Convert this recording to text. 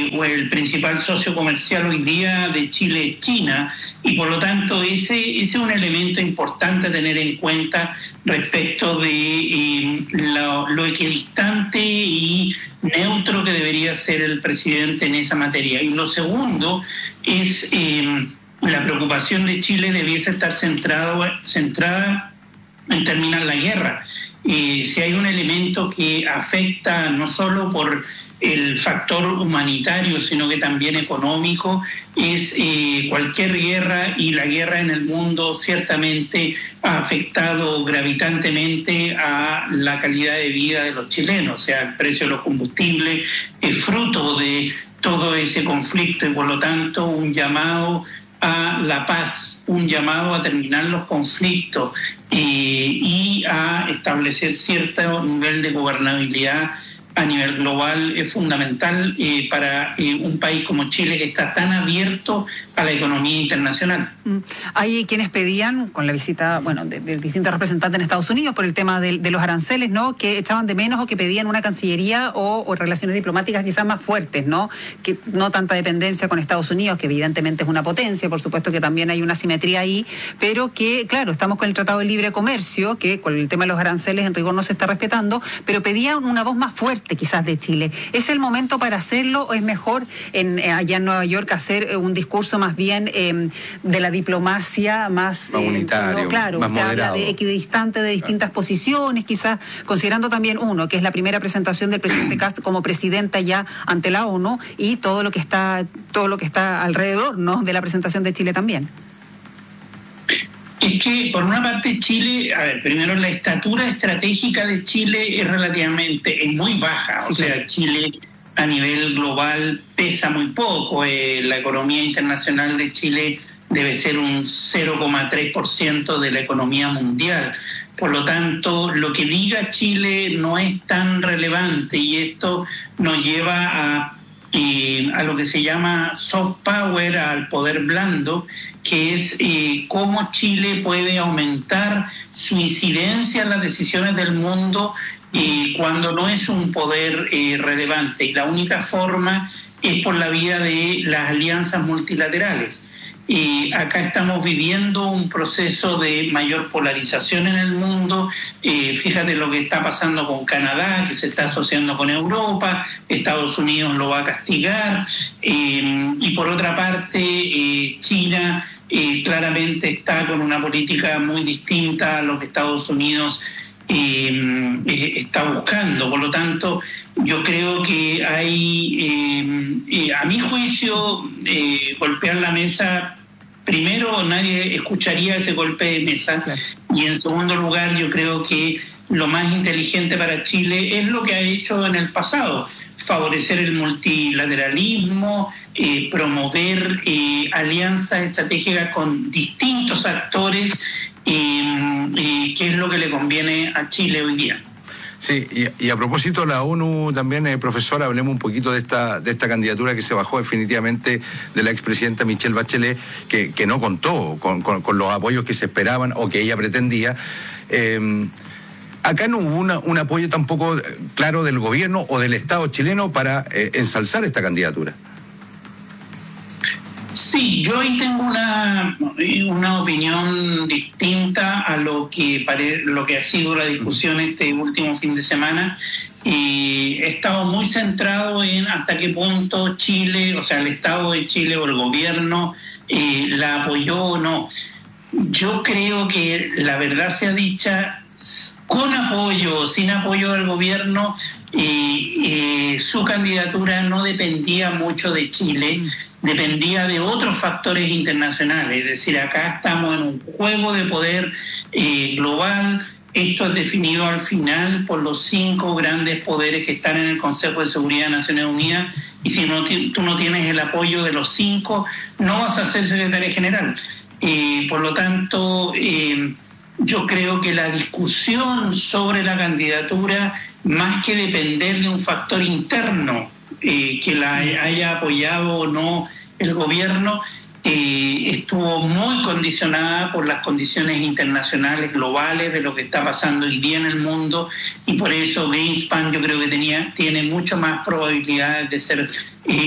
o el principal socio comercial hoy día de Chile es China, y por lo tanto ese es un elemento importante a tener en cuenta respecto de lo equidistante y neutro que debería ser el presidente en esa materia. Y lo segundo es la preocupación de Chile debiese estar centrada en terminar la guerra. Si hay un elemento que afecta no solo por el factor humanitario, sino que también económico, es cualquier guerra, y la guerra en el mundo ciertamente ha afectado gravitantemente a la calidad de vida de los chilenos. O sea, el precio de los combustibles es fruto de todo ese conflicto, y por lo tanto un llamado a la paz, un llamado a terminar los conflictos y a establecer cierto nivel de gobernabilidad a nivel global es fundamental para un país como Chile, que está tan abierto a la economía internacional. Hay quienes pedían, con la visita de distintos representantes en Estados Unidos por el tema de los aranceles, ¿no?, que echaban de menos o que pedían una cancillería o relaciones diplomáticas quizás más fuertes, ¿no?, que no tanta dependencia con Estados Unidos, que evidentemente es una potencia, por supuesto que también hay una simetría ahí, pero que, claro, estamos con el Tratado de Libre Comercio, que con el tema de los aranceles en rigor no se está respetando, pero pedían una voz más fuerte quizás de Chile. ¿Es el momento para hacerlo o es mejor allá en Nueva York hacer un discurso más bien de la diplomacia más unitario, ¿no? Claro, más usted moderado, habla de equidistante, de distintas posiciones, quizás considerando también que es la primera presentación del presidente Kast como presidenta ya ante la ONU, y todo lo que está alrededor, ¿no?, de la presentación de Chile también? Es que, por una parte, Chile, primero la estatura estratégica de Chile es muy baja. Sí, o sea, Chile a nivel global pesa muy poco. La economía internacional de Chile debe ser un 0,3% de la economía mundial. Por lo tanto, lo que diga Chile no es tan relevante, y esto nos lleva a lo que se llama soft power, al poder blando, que es cómo Chile puede aumentar su incidencia en las decisiones del mundo cuando no es un poder relevante. Y la única forma es por la vía de las alianzas multilaterales. Acá estamos viviendo un proceso de mayor polarización en el mundo. Fíjate lo que está pasando con Canadá, que se está asociando con Europa. Estados Unidos lo va a castigar. Y por otra parte, China claramente está con una política muy distinta a lo que Estados Unidos está buscando. Por lo tanto, yo creo que hay, a mi juicio, golpear la mesa. Primero, nadie escucharía ese golpe de mesa. Claro. Y en segundo lugar, yo creo que lo más inteligente para Chile es lo que ha hecho en el pasado: favorecer el multilateralismo, promover alianzas estratégicas con distintos actores, que es lo que le conviene a Chile hoy día. Sí, y a propósito de la ONU también, profesor, hablemos un poquito de esta candidatura que se bajó definitivamente de la expresidenta Michelle Bachelet, que no contó con los apoyos que se esperaban o que ella pretendía. Acá no hubo un apoyo tampoco claro del gobierno o del Estado chileno para ensalzar esta candidatura. Sí, yo ahí tengo una opinión distinta a lo que ha sido la discusión este último fin de semana. He estado muy centrado en hasta qué punto Chile, o sea, el Estado de Chile o el gobierno la apoyó o no. Yo creo que la verdad sea dicha, con apoyo o sin apoyo del gobierno, su candidatura no dependía mucho de Chile, dependía de otros factores internacionales. Es decir, acá estamos en un juego de poder global. Esto es definido al final por los 5 grandes poderes que están en el Consejo de Seguridad de Naciones Unidas, y si tú no tienes el apoyo de los 5, no vas a ser secretario general. Por lo tanto, yo creo que la discusión sobre la candidatura, más que depender de un factor interno que la haya apoyado o no el gobierno, estuvo muy condicionada por las condiciones internacionales globales de lo que está pasando hoy día en el mundo, y por eso Greenspan yo creo que tiene mucho más probabilidades de ser